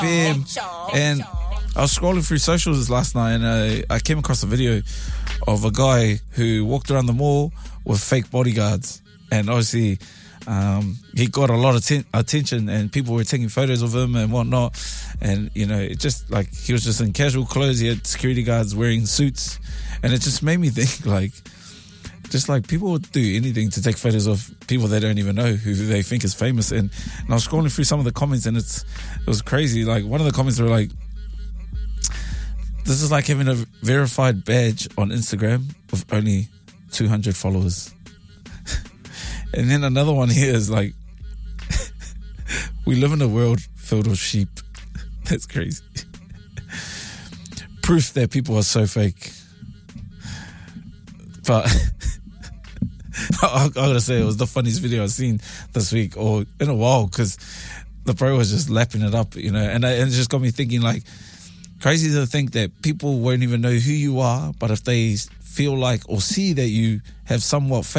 Bim. And I was scrolling through socials last night and I came across a video of a guy who walked around the mall with fake bodyguards. And obviously, he got a lot of attention and people were taking photos of him and whatnot. And, you know, it just like he was just in casual clothes. He had security guards wearing suits. And it just made me think like, just like people would do anything to take photos of people they don't even know who they think is famous. And I was scrolling through some of the comments and it was crazy. Like one of the comments were like, this is like having a verified badge on Instagram with only 200 followers. And then another one here is like, we live in a world filled with sheep. That's crazy. Proof that people are so fake. But I gotta say, it was the funniest video I've seen this week or in a while because the bro was just lapping it up, you know, and it just got me thinking like, crazy to think that people won't even know who you are, but if they feel like or see that you have somewhat faith